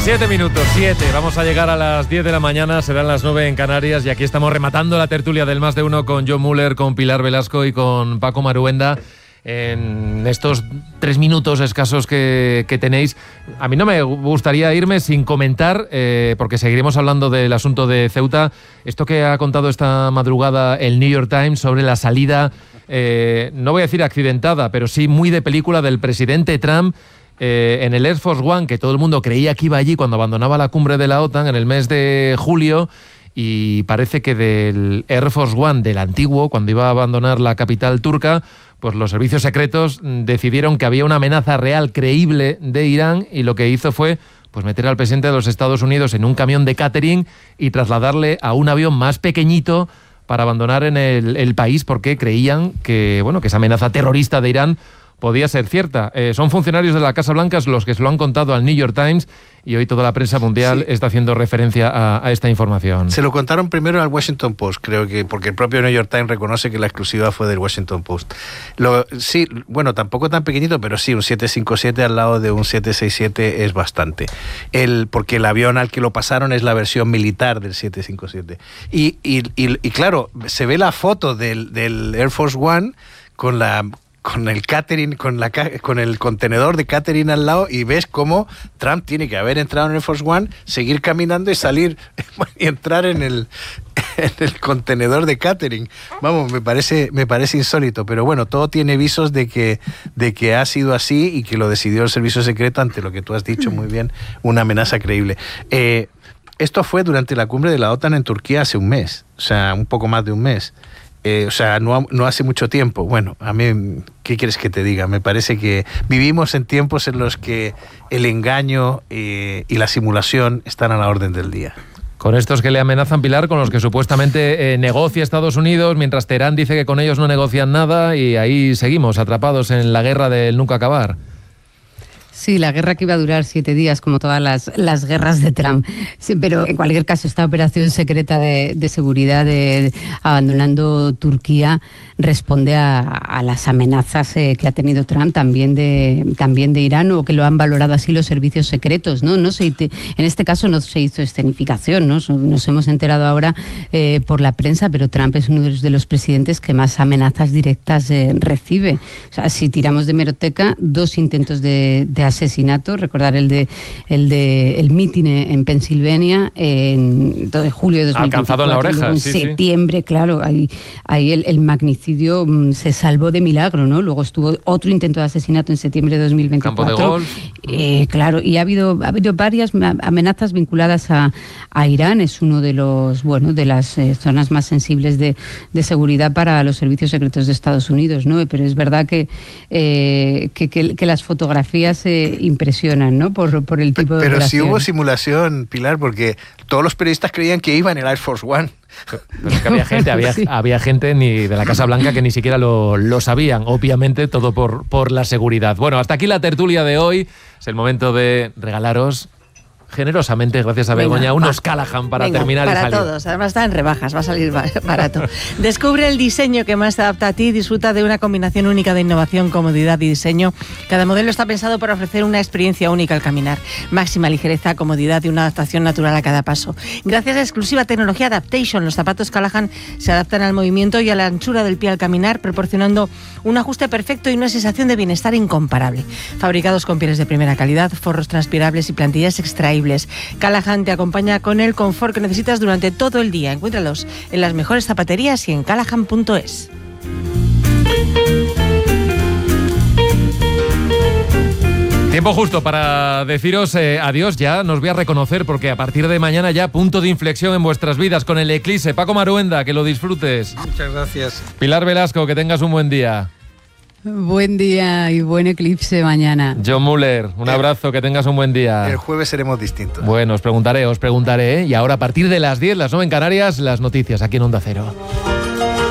7 minutos, 7. Vamos a llegar a las 10 de la mañana, serán las 9 en Canarias y aquí estamos rematando la tertulia del Más de Uno con John Muller, con Pilar Velasco y con Paco Maruenda. En estos 3 minutos escasos que tenéis, a mí no me gustaría irme sin comentar, porque seguiremos hablando del asunto de Ceuta, esto que ha contado esta madrugada el New York Times sobre la salida, no voy a decir accidentada, pero sí muy de película del presidente Trump en el Air Force One, que todo el mundo creía que iba allí cuando abandonaba la cumbre de la OTAN en el mes de julio, y parece que del Air Force One, del antiguo, cuando iba a abandonar la capital turca, pues los servicios secretos decidieron que había una amenaza real, creíble de Irán, y lo que hizo fue pues meter al presidente de los Estados Unidos en un camión de catering y trasladarle a un avión más pequeñito para abandonar en el país, porque creían que, bueno, que esa amenaza terrorista de Irán podía ser cierta. Son funcionarios de la Casa Blanca los que se lo han contado al New York Times y hoy toda la prensa mundial está haciendo referencia a esta información. Se lo contaron primero al Washington Post, creo que, porque el propio New York Times reconoce que la exclusiva fue del Washington Post. Sí, bueno, tampoco tan pequeñito, pero sí, un 757 al lado de un 767 es bastante. Porque el avión al que lo pasaron es la versión militar del 757. Y claro, se ve la foto del Air Force One con el catering, con el contenedor de catering al lado, y ves cómo Trump tiene que haber entrado en el Force One, seguir caminando y salir y entrar en el contenedor de catering. Vamos, me parece insólito, pero bueno, todo tiene visos de que ha sido así y que lo decidió el servicio secreto ante lo que tú has dicho muy bien, una amenaza creíble. Esto fue durante la cumbre de la OTAN en Turquía hace un mes, o sea, un poco más de un mes. No hace mucho tiempo. Bueno, a mí, ¿qué quieres que te diga? Me parece que vivimos en tiempos en los que el engaño y la simulación están a la orden del día. Con estos que le amenazan, Pilar, con los que supuestamente negocia Estados Unidos, mientras Teherán dice que con ellos no negocian nada, y ahí seguimos atrapados en la guerra del nunca acabar. Sí, la guerra que iba a durar 7 días, como todas las guerras de Trump. Sí, pero en cualquier caso, esta operación secreta de seguridad abandonando Turquía responde a las amenazas que ha tenido Trump también de Irán, o que lo han valorado así los servicios secretos, ¿no? En este caso no se hizo escenificación, ¿no? Nos hemos enterado ahora por la prensa, pero Trump es uno de los presidentes que más amenazas directas recibe. O sea, si tiramos de hemeroteca, 2 intentos de asesinato, recordar el mitin en Pensilvania en julio de 2024. Alcanzado en la oreja, en septiembre, sí. Claro, ahí el magnicidio se salvó de milagro, ¿no? Luego estuvo otro intento de asesinato en septiembre de 2024. Campo de golf. Claro, y ha habido varias amenazas vinculadas a Irán. Es uno de las zonas más sensibles de seguridad para los servicios secretos de Estados Unidos, ¿no? Pero es verdad que las fotografías impresionan, ¿no? Por el tipo de operación. Pero sí hubo simulación, Pilar, porque todos los periodistas creían que iba en el Air Force One. Pero es que había gente ni de la Casa Blanca que ni siquiera lo sabían. Obviamente todo por la seguridad. Bueno, hasta aquí la tertulia de hoy. Es el momento de regalaros generosamente, gracias a Begoña, unos Callahan para terminar y salir. Para todos, además está en rebajas, va a salir barato. Descubre el diseño que más te adapta a ti, disfruta de una combinación única de innovación, comodidad y diseño. Cada modelo está pensado para ofrecer una experiencia única al caminar. Máxima ligereza, comodidad y una adaptación natural a cada paso. Gracias a la exclusiva tecnología Adaptation, los zapatos Callahan se adaptan al movimiento y a la anchura del pie al caminar, proporcionando un ajuste perfecto y una sensación de bienestar incomparable. Fabricados con pieles de primera calidad, forros transpirables y plantillas extraíbles. Callahan te acompaña con el confort que necesitas durante todo el día. Encuéntralos en las mejores zapaterías y en callahan.es. Tiempo justo para deciros adiós. Ya nos voy a reconocer, porque a partir de mañana ya punto de inflexión en vuestras vidas con el eclipse. Paco Maruenda, que lo disfrutes. Muchas gracias. Pilar Velasco, que tengas un buen día. Buen día y buen eclipse mañana. John Muller, un abrazo, que tengas un buen día. El jueves seremos distintos. Bueno, os preguntaré. Y ahora a partir de las 10, las 9 en Canarias, las noticias aquí en Onda Cero.